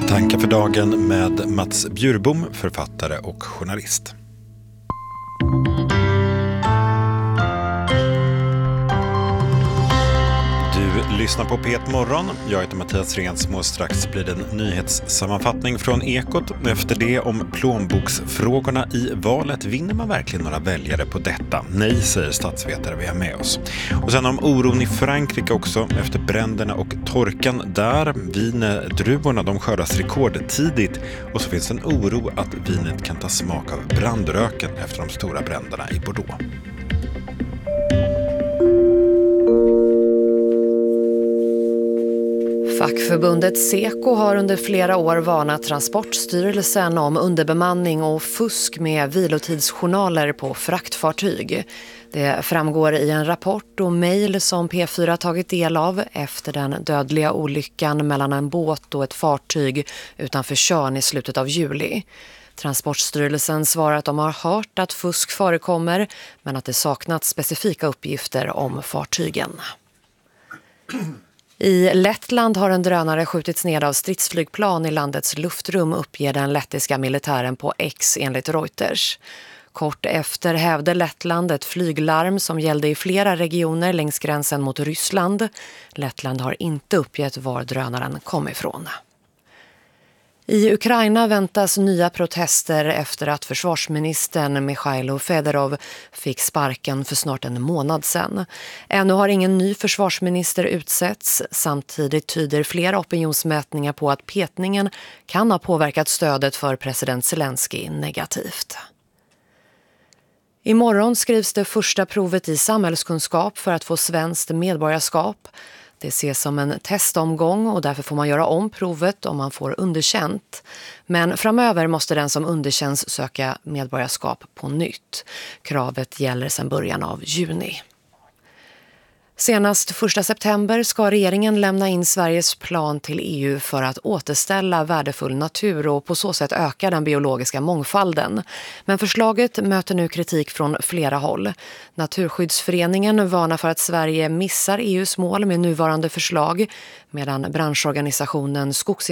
Tankar för dagen med Mats Bjurbom, författare och journalist. Du lyssnar på P1 Morgon. Jag heter Mattias Rensmo. Strax blir det en nyhetssammanfattning från Ekot. Efter det om plånboksfrågorna i valet. Vinner man verkligen några väljare på detta? Nej, säger statsvetare vi har med oss. Och sen om oron i Frankrike också efter bränderna och torkan där. Vindruvorna de skördas rekordtidigt. Och så finns en oro att vinet kan ta smak av brandröken efter de stora bränderna i Bordeaux. Fackförbundet Seko har under flera år varnat Transportstyrelsen om underbemanning och fusk med vilotidsjournaler på fraktfartyg. Det framgår i en rapport och mejl som P4 tagit del av efter den dödliga olyckan mellan en båt och ett fartyg utanför Tjörn i slutet av juli. Transportstyrelsen svarar att de har hört att fusk förekommer men att det saknats specifika uppgifter om fartygen. I Lettland har en drönare skjutits ned av stridsflygplan i landets luftrum, uppger den lettiska militären på X enligt Reuters. Kort efter hävde Lettland ett flyglarm som gällde i flera regioner längs gränsen mot Ryssland. Lettland har inte uppgett var drönaren kom ifrån. I Ukraina väntas nya protester efter att försvarsministern Mikhailo Fedorov fick sparken för snart en månad sedan. Ännu har ingen ny försvarsminister utsetts. Samtidigt tyder flera opinionsmätningar på att petningen kan ha påverkat stödet för president Zelensky negativt. Imorgon skrivs det första provet i samhällskunskap för att få svenskt medborgarskap. Det ses som en testomgång och därför får man göra om provet om man får underkänt. Men framöver måste den som underkänns söka medborgarskap på nytt. Kravet gäller sedan början av juni. Senast 1 september ska regeringen lämna in Sveriges plan till EU för att återställa värdefull natur och på så sätt öka den biologiska mångfalden. Men förslaget möter nu kritik från flera håll. Naturskyddsföreningen varnar för att Sverige missar EUs mål med nuvarande förslag, medan branschorganisationen